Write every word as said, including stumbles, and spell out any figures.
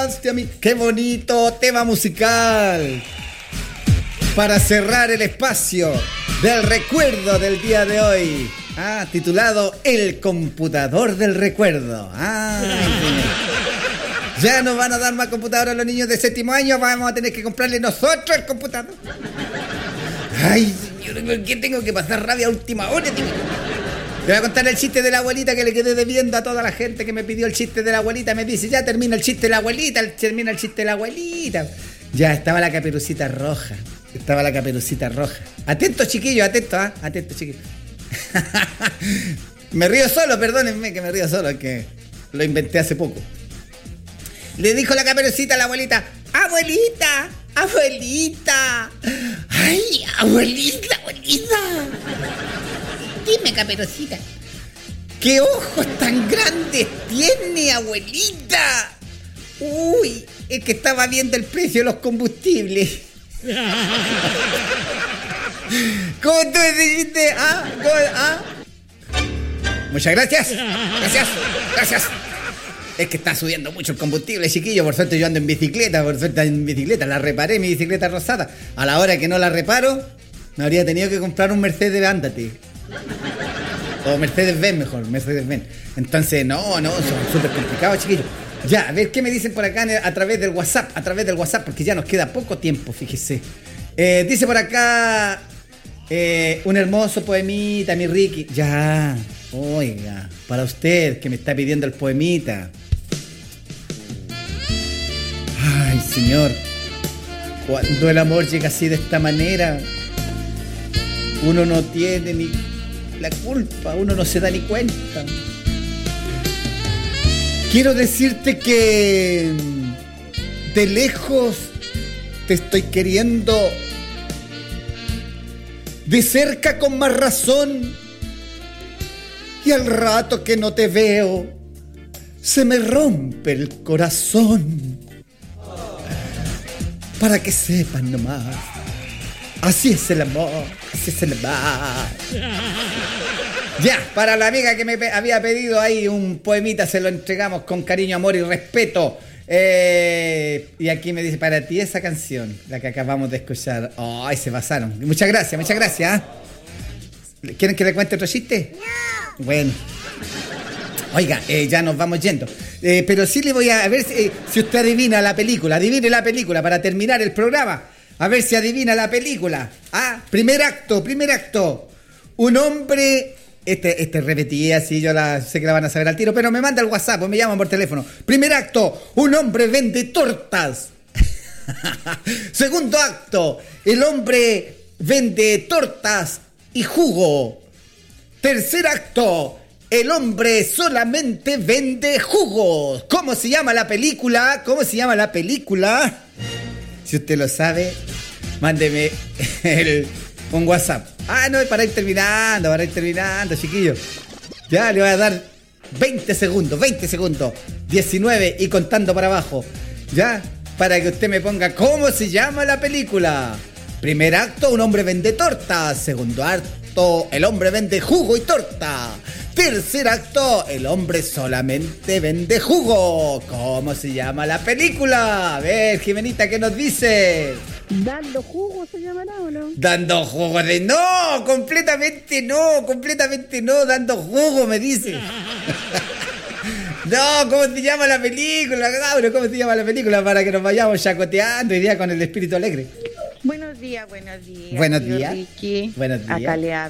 dejaste a mí. Qué bonito tema musical para cerrar el espacio del recuerdo del día de hoy. Ah, titulado El computador del recuerdo. Ah, ya nos van a dar más computadores a los niños de séptimo año. Vamos a tener que comprarle nosotros el computador. Ay, señor, ¿por qué tengo que pasar rabia a última hora, tío? Le voy a contar el chiste de la abuelita que le quedé debiendo a toda la gente que me pidió el chiste de la abuelita. Me dice, ya termina el chiste de la abuelita, termina el chiste de la abuelita. Ya, estaba la Caperucita Roja. Estaba la Caperucita Roja. Atentos, chiquillos, atentos, ¿ah? ¿eh? Atentos, chiquillos. Me río solo, perdónenme que me río solo, que lo inventé hace poco. Le dijo la Caperucita a la abuelita, abuelita, abuelita. Ay, abuelita, abuelita. Dime, Caperucita. ¿Qué ojos tan grandes tiene, abuelita? Uy, es que estaba viendo el precio de los combustibles. ¿Cómo tú me dijiste? ¿Ah? ¿Cómo? ¿Ah? Muchas gracias. Gracias. Gracias. Es que está subiendo mucho el combustible, chiquillo. Por suerte yo ando en bicicleta. Por suerte ando en bicicleta. La reparé, mi bicicleta rosada. A la hora que no la reparo, me habría tenido que comprar un Mercedes Ándate. O Mercedes-Benz mejor, Mercedes-Benz. Entonces, no, no, son súper complicados, chiquillos. Ya, a ver, ¿qué me dicen por acá a través del WhatsApp? A través del WhatsApp, porque ya nos queda poco tiempo, fíjese. Eh, dice por acá, eh, un hermoso poemita, mi Ricky. Ya, oiga, para usted que me está pidiendo el poemita. Ay, señor, cuando el amor llega así de esta manera, uno no tiene ni la culpa, uno no se da ni cuenta. Quiero decirte que de lejos te estoy queriendo, de cerca con más razón, y al rato que no te veo se me rompe el corazón. Para que sepan nomás, así es el amor, así es el amor. Ya, para la amiga que me pe- había pedido ahí un poemita, se lo entregamos con cariño, amor y respeto. Eh, y aquí me dice, para ti esa canción, la que acabamos de escuchar. Ay, se pasaron. Muchas gracias, muchas gracias. ¿eh? ¿Quieren que le cuente otro chiste? No. Bueno. Oiga, eh, ya nos vamos yendo. Eh, pero sí le voy a, a ver si, eh, si usted adivina la película. Adivine la película para terminar el programa. A ver si adivina la película. Ah, primer acto, primer acto. Un hombre... Este, este repetí así, yo la, sé que la van a saber al tiro, pero me manda el WhatsApp o me llaman por teléfono. Primer acto, un hombre vende tortas. Segundo acto, el hombre vende tortas y jugo. Tercer acto, el hombre solamente vende jugos. ¿Cómo se llama la película? ¿Cómo se llama la película? Si usted lo sabe, mándeme el, un WhatsApp. Ah, no, para ir terminando, para ir terminando, chiquillos. Ya le voy a dar veinte segundos, veinte segundos. diecinueve y contando para abajo. Ya, para que usted me ponga cómo se llama la película. Primer acto, un hombre vende tortas. Segundo acto, el hombre vende jugo y torta. Tercer acto, el hombre solamente vende jugo. ¿Cómo se llama la película? A ver, Jimenita, ¿qué nos dice? ¿Dando jugo se llamará o no? Dando jugo de... No, completamente no, completamente no, dando jugo me dice. No, ¿cómo se llama la película, cabrón? ¿Cómo se llama la película? Para que nos vayamos chacoteando y día con el espíritu alegre. Buenos días, buenos días. Buenos tío días. Ricky. Buenos días. Acá le habla